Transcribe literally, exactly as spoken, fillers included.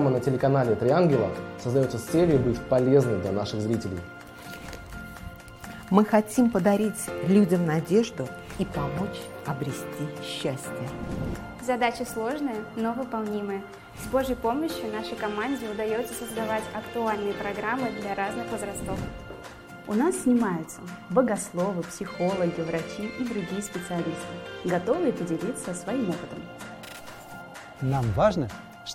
Программа на телеканале «Три ангела» создается с целью быть полезной для наших зрителей. Мы хотим подарить людям надежду и помочь обрести счастье. Задача сложная, но выполнимая. С Божьей помощью нашей команде удается создавать актуальные программы для разных возрастов. У нас снимаются богословы, психологи, врачи и другие специалисты, готовые поделиться своим опытом. Нам важно,